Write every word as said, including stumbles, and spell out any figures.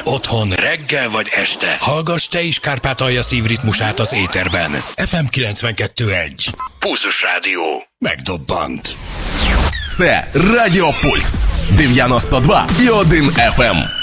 otthon, reggel vagy este. Hallgass te is Kárpátalja szívritmusát az éterben. ef em kilencvenkettő egy. Pulzus Rádió. Megdobbant. Це Радіо Пульс дев'яносто два і один еф ем.